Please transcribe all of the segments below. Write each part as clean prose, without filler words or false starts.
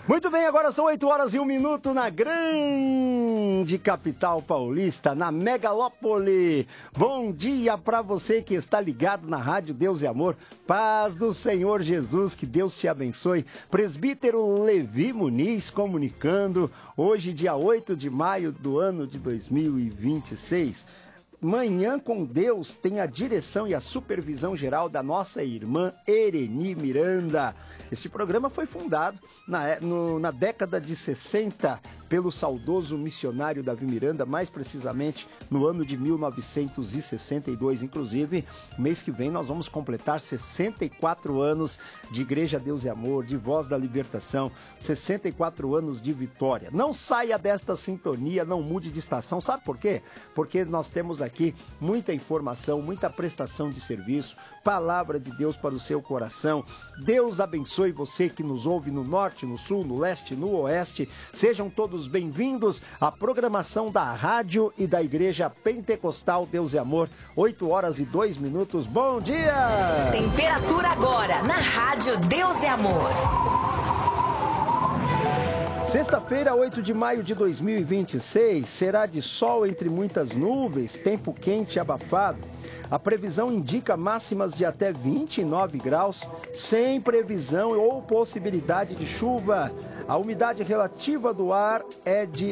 Muito bem, agora são 8 horas e 1 minuto na grande capital paulista, na megalópole. Bom dia para você que está ligado na Rádio Deus e Amor. Paz do Senhor Jesus, que Deus te abençoe. Presbítero Levi Muniz comunicando, hoje dia 8 de maio do ano de 2026. Manhã com Deus tem a direção e a supervisão geral da nossa irmã Ereni Miranda. Este programa foi fundado na década de 60 pelo saudoso missionário Davi Miranda, mais precisamente no ano de 1962. Inclusive, mês que vem nós vamos completar 64 anos de Igreja Deus e Amor, de Voz da Libertação, 64 anos de vitória. Não saia desta sintonia, não mude de estação. Sabe por quê? Porque nós temos aqui muita informação, muita prestação de serviço, palavra de Deus para o seu coração. Deus abençoe você que nos ouve no norte, no sul, no leste, no oeste. Sejam todos bem-vindos à programação da rádio e da Igreja Pentecostal Deus e Amor. 8 horas e 2 minutos. Bom dia! Temperatura agora na rádio Deus e Amor. Sexta-feira, 8 de maio de 2026, será de sol entre muitas nuvens, tempo quente e abafado. A previsão indica máximas de até 29 graus, sem previsão ou possibilidade de chuva. A umidade relativa do ar é de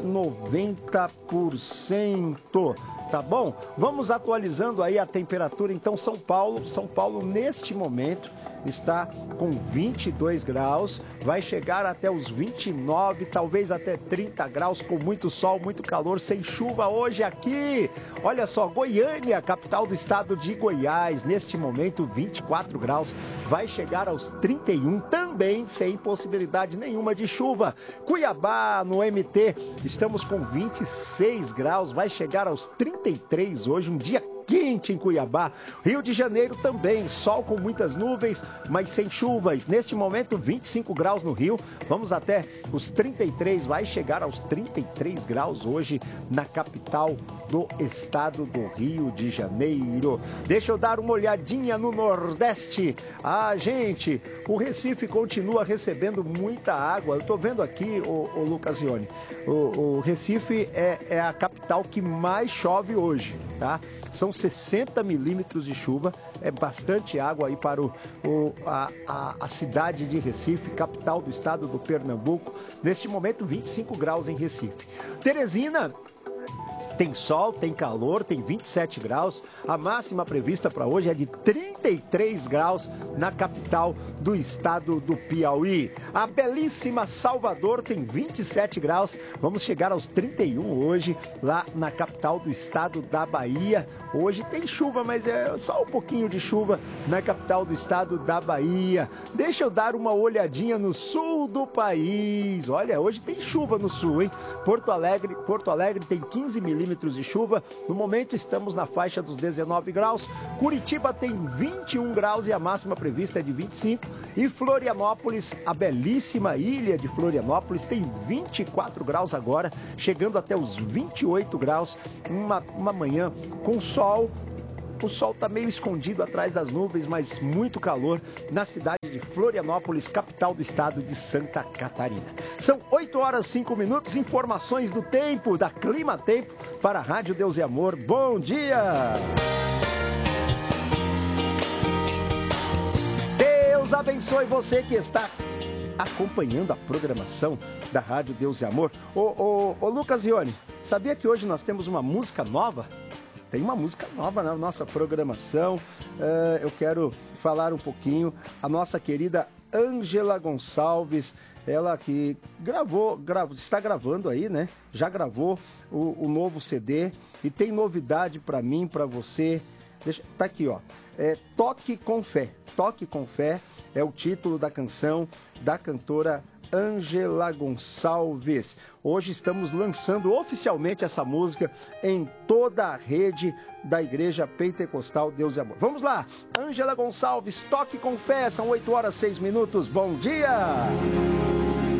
90%. Tá bom? Vamos atualizando aí a temperatura. Então, São Paulo neste momento está com 22 graus, vai chegar até os 29, talvez até 30 graus, com muito sol, muito calor, sem chuva hoje aqui. Olha só, Goiânia, capital do estado de Goiás, neste momento 24 graus, vai chegar aos 31, também sem possibilidade nenhuma de chuva. Cuiabá, no MT, estamos com 26 graus, vai chegar aos 33 hoje, um dia quente em Cuiabá. Rio de Janeiro também, sol com muitas nuvens, mas sem chuvas. Neste momento, 25 graus no Rio, vamos até os 33, vai chegar aos 33 graus hoje na capital do estado do Rio de Janeiro. Deixa eu dar uma olhadinha no Nordeste. Gente, o Recife continua recebendo muita água. Eu tô vendo aqui, o Lucas Ione, o Recife é a capital que mais chove hoje, tá? São 60 milímetros de chuva, é bastante água aí para a cidade de Recife, capital do estado do Pernambuco. Neste momento, 25 graus em Recife. Teresina tem sol, tem calor, tem 27 graus. A máxima prevista para hoje é de 33 graus na capital do estado do Piauí. A belíssima Salvador tem 27 graus. Vamos chegar aos 31 hoje, lá na capital do estado da Bahia. Hoje tem chuva, mas é só um pouquinho de chuva na capital do estado da Bahia. Deixa eu dar uma olhadinha no sul do país. Olha, hoje tem chuva no sul, hein? Porto Alegre tem 15 milímetros de chuva. No momento estamos na faixa dos 19 graus. Curitiba tem 21 graus e a máxima prevista é de 25. E Florianópolis, a belíssima ilha de Florianópolis, tem 24 graus agora, chegando até os 28 graus. Uma manhã com sol. O sol está meio escondido atrás das nuvens, mas muito calor na cidade de Florianópolis, capital do estado de Santa Catarina. São 8 horas e 5 minutos, informações do tempo, da Clima Tempo, para a Rádio Deus e Amor. Bom dia! Deus abençoe você que está acompanhando a programação da Rádio Deus e Amor. Ô Lucas Ione, sabia que hoje nós temos uma música nova? Tem uma música nova na nossa programação. Eu quero falar um pouquinho. A nossa querida Ângela Gonçalves, ela que está gravando aí, né? Já gravou o novo CD e tem novidade para mim, para você. Tá aqui, ó. Toque com Fé. Toque com Fé é o título da canção da cantora Ângela Gonçalves. Hoje estamos lançando oficialmente essa música em toda a rede da Igreja Pentecostal Deus e Amor. Vamos lá, Ângela Gonçalves, Toque com Fé, são 8 horas e 6 minutos. Bom dia!